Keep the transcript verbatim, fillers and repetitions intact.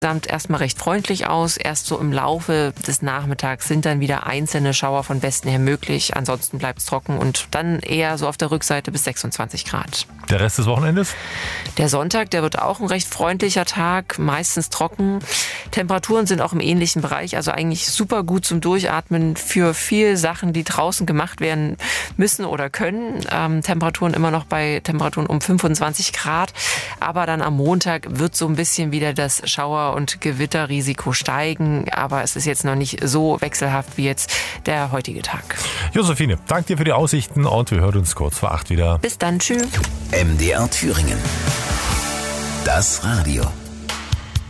erstmal recht freundlich aus. Erst so im Laufe des Nachmittags sind dann wieder einzelne Schauer von Westen her möglich. Ansonsten bleibt es trocken und dann eher so auf der Rückseite bis sechsundzwanzig Grad. Der Rest des Wochenendes? Der Sonntag, der wird auch ein recht freundlicher Tag, meistens trocken. Temperaturen sind auch im ähnlichen Bereich, also eigentlich super gut zum Durchatmen für viele Sachen, die draußen gemacht werden müssen oder können. Ähm, Temperaturen immer noch bei Temperaturen um fünfundzwanzig Grad. Aber dann am Montag wird so ein bisschen wieder das Schauer- und Gewitterrisiko steigen. Aber es ist jetzt noch nicht so wechselhaft wie jetzt der heutige Tag. Josephine, danke dir für die Aussichten und wir hören uns kurz vor acht wieder. Bis dann, tschüss. M D R Thüringen. Das Radio.